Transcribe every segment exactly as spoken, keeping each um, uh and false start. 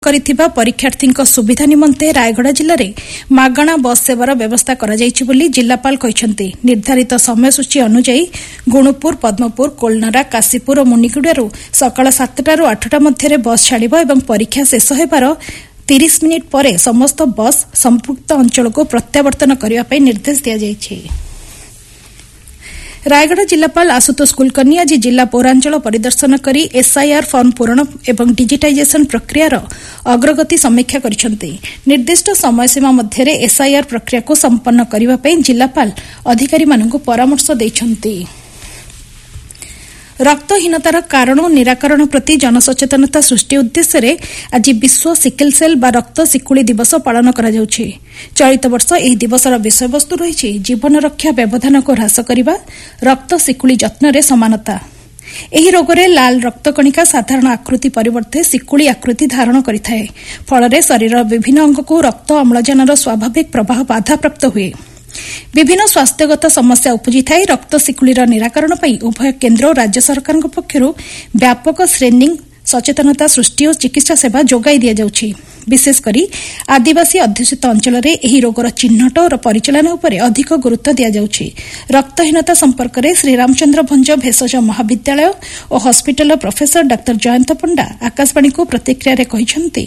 କରିଥିବା ପରୀକ୍ଷାର୍ଥୀଙ୍କ ସୁବିଧା ନିମନ୍ତେ ରାୟଗଡ଼ା ଜିଲ୍ଲାରେ ମାଗଣା ବସ୍ ସେବାର ବ୍ୟବସ୍ଥା କରାଯାଇଛି ବୋଲି ଜିଲ୍ଲାପାଳ କହିଛନ୍ତି। ନିର୍ଦ୍ଧାରିତ ସମୟସୂଚୀ ଅନୁଯାୟୀ ଗୁଣୁପୁର, ପଦ୍ମପୁର, କୋଲନରା, କାଶୀପୁର ଓ ମୁନିଗୁଡାରୁ ସକାଳ ସାତଟାରୁ ଆଠଟା ମଧ୍ୟରେ ବସ୍ ଛାଡ଼ିବ ଏବଂ ପରୀକ୍ଷା ଶେଷ ହେବାର ତିରିଶ ମିନିଟ୍ ପରେ ସମସ୍ତ ବସ୍ ସମ୍ପୃକ୍ତ ଅଞ୍ଚଳକୁ ପ୍ରତ୍ୟାବର୍ତ୍ତନ କରିବା ପାଇଁ ନିର୍ଦ୍ଦେଶ ଦିଆଯାଇଛି। ରାୟଗଡ଼ା ଜିଲ୍ଲାପାଳ ଆଶୁତୋଷ କୁଲକର୍ଣ୍ଣି ଆଜି ଜିଲ୍ଲା ପୌରାଞ୍ଚଳ ପରିଦର୍ଶନ କରି ଏସ୍ଆଇଆର୍ ଫର୍ମ ପୂରଣ ଏବଂ ଡିଜିଟାଇଜେସନ୍ ପ୍ରକ୍ରିୟାର ଅଗ୍ରଗତି ସମୀକ୍ଷା କରିଛନ୍ତି। ନିର୍ଦ୍ଦିଷ୍ଟ ସମୟସୀମା ମଧ୍ୟରେ ଏସ୍ଆଇଆର୍ ପ୍ରକ୍ରିୟାକୁ ସମ୍ପନ୍ନ କରିବା ପାଇଁ ଜିଲ୍ଲାପାଳ ଅଧିକାରୀମାନଙ୍କୁ ପରାମର୍ଶ ଦେଇଛନ୍ତି। ରକ୍ତହୀନତାର କାରଣ ଓ ନିରାକରଣ ପ୍ରତି ଜନସଚେତନତା ସୃଷ୍ଟି ଉଦ୍ଦେଶ୍ୟରେ ଆଜି ବିଶ୍ୱ ସିକଲ ସେଲ୍ ବା ରକ୍ତ ଶିକୁଳି ଦିବସ ପାଳନ କରାଯାଉଛି। ଚଳିତ ବର୍ଷ ଏହି ଦିବସର ବିଷୟବସ୍ତୁ ରହିଛି ଜୀବନ ରକ୍ଷା ବ୍ୟବଧାନକୁ ହ୍ରାସ କରିବା, ରକ୍ତ ଶିକୁଳି ଯତ୍ନରେ ସମାନତା। ଏହି ରୋଗରେ ଲାଲ ରକ୍ତକଣିକା ସାଧାରଣ ଆକୃତି ପରିବର୍ତ୍ତେ ଶିକୁଳି ଆକୃତି ଧାରଣ କରିଥାଏ। ଫଳରେ ଶରୀରର ବିଭିନ୍ନ ଅଙ୍ଗକୁ ରକ୍ତ ଅମ୍ଳଜାନର ସ୍ୱାଭାବିକ ପ୍ରବାହ ବାଧାପ୍ରାପ୍ତ ହୁଏ। ବିଭିନ୍ନ ସ୍ୱାସ୍ଥ୍ୟଗତ ସମସ୍ୟା ଉପୁଜିଥାଏ। ରକ୍ତ ଶିକୁଳିର ନିରାକରଣ ପାଇଁ ଉଭୟ କେନ୍ଦ୍ର ଓ ରାଜ୍ୟ ସରକାରଙ୍କ ପକ୍ଷରୁ ବ୍ୟାପକ ଶ୍ରେଣୀ ସଚେତନତା ସୃଷ୍ଟି ଓ ଚିକିତ୍ସା ସେବା ଯୋଗାଇ ଦିଆଯାଉଛି। ବିଶେଷକରି ଆଦିବାସୀ ଅଧ୍ୟୁଷିତ ଅଞ୍ଚଳରେ ଏହି ରୋଗର ଚିହ୍ନଟ ଓ ପରିଚାଳନା ଉପରେ ଅଧିକ ଗୁରୁତ୍ୱ ଦିଆଯାଉଛି। ରକ୍ତହୀନତା ସମ୍ପର୍କରେ ଶ୍ରୀରାମଚନ୍ଦ୍ର ଭଞ୍ଜ ଭେଷଜ ମହାବିଦ୍ୟାଳୟ ଓ ହସ୍ପିଟାଲର ପ୍ରଫେସର ଡାକ୍ତର ଜୟନ୍ତ ପଣ୍ଡା ଆକାଶବାଣୀକୁ ପ୍ରତିକ୍ରିୟାରେ କହିଛନ୍ତି,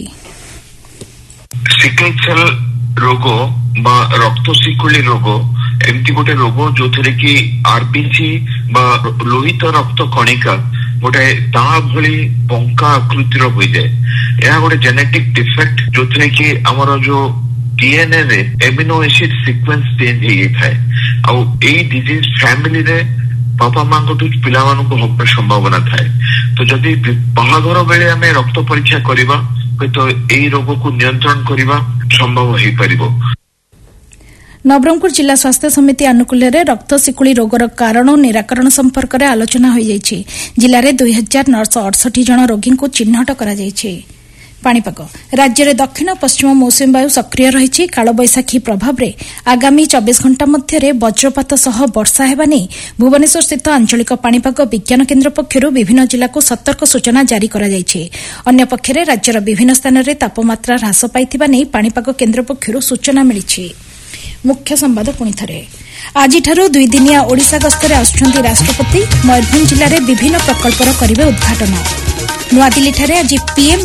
ସିକଲ ସେଲ୍ ରୋଗ ବା ରକ୍ତ ଶିକୁଳି ରୋଗ ଏମିତି ଗୋଟେ ରୋଗ ଯୋଉଥିରେ କି ଆରବିସି ବା ଲୋହିତ ରକ୍ତ କଣିକା ଗୋଟେ ତା ଭଳି ବଙ୍କା ଆକୃତିର ହୋଇଯାଏ। ଏହା ଗୋଟେ ଜେନେଟିକ ଡିଫେକ୍ଟ ଯୋଉଥିରେ କି ଆମର ଯୋଉ ଡିଏନଏ ରେ ଏମିନୋ ଏସିଡ୍ ସିକ୍ୱେନ୍ସ ଚେଞ୍ଜ ହେଇଯାଇଥାଏ। ଆଉ ଏଇ ଡିଜିଜ ଫ୍ୟାମିଲିରେ ବାପା ମାଙ୍କଠୁ ପିଲାମାନଙ୍କୁ ହବାର ସମ୍ଭାବନା ଥାଏ। ତ ଯଦି ବାହାଘର ବେଳେ ଆମେ ରକ୍ତ ପରୀକ୍ଷା କରିବା ହୁଏତ ଏହି ରୋଗକୁ ନିୟନ୍ତ୍ରଣ କରିବା ସମ୍ଭବ ହୋଇପାରିବ। ନବରଙ୍ଗପୁର ଜିଲ୍ଲା ସ୍ୱାସ୍ଥ୍ୟ ସମିତି ଆନୁକୂଲ୍ୟରେ ରକ୍ତ ଶିକୁଳି ରୋଗର କାରଣ ଓ ନିରାକରଣ ସମ୍ପର୍କରେ ଆଲୋଚନା ହୋଇଯାଇଛି। ଜିଲ୍ଲାରେ ଦୁଇ ହଜାର ନଅଶହ ଅଠଷଠି ଜଣ ରୋଗୀଙ୍କୁ ଚିହ୍ନଟ କରାଯାଇଛି। ପାଣିପାଗ ରାଜ୍ୟରେ ଦକ୍ଷିଣ ପଶ୍ଚିମ ମୌସୁମୀ ବାୟୁ ସକ୍ରିୟ ରହିଛି। କାଳବୈଶାଖୀ ପ୍ରଭାବରେ ଆଗାମୀ ଚବିଶ ଘଣ୍ଟା ମଧ୍ୟରେ ବଜ୍ରପାତ ସହ ବର୍ଷା ହେବା ନେଇ ଭୁବନେଶ୍ୱରସ୍ଥିତ ଆଞ୍ଚଳିକ ପାଣିପାଗ ବିଜ୍ଞାନ କେନ୍ଦ୍ର ପକ୍ଷରୁ ବିଭିନ୍ନ ଜିଲ୍ଲାକୁ ସତର୍କ ସୂଚନା ଜାରି କରାଯାଇଛି। ଅନ୍ୟପକ୍ଷରେ ରାଜ୍ୟର ବିଭିନ୍ନ ସ୍ଥାନରେ ତାପମାତ୍ରା ହ୍ରାସ ପାଇଥିବା ନେଇ ପାଣିପାଗ କେନ୍ଦ୍ର ପକ୍ଷରୁ ସୂଚନା ମିଳିଛି। ମୁଖ୍ୟ ସମ୍ବାଦ ପୁଣିଥରେ ଆଜିଠାରୁ ଦୁଇଦିନିଆ ଓଡ଼ିଶା ଗସ୍ତରେ ଆସୁଛନ୍ତି ରାଷ୍ଟ୍ରପତି। ମୟୂରଭଞ୍ଜ ଜିଲ୍ଲାରେ ବିଭିନ୍ନ ପ୍ରକଳ୍ପର କରିବେ ଉଦ୍ଘାଟନ। ନୂଆଦିଲ୍ଲୀଠାରେ ଆଜି ପିଏମ୍